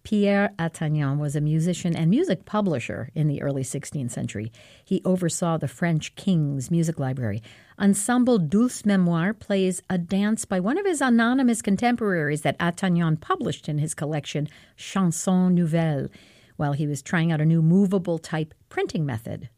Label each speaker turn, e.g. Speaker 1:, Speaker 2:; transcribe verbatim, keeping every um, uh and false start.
Speaker 1: Pierre Attagnan was a musician and music publisher in the early sixteenth century. He oversaw the French king's music library. Ensemble Douce Mémoire plays a dance by one of his anonymous contemporaries that Attagnan published in his collection Chansons Nouvelles, while he was trying out a new movable type printing method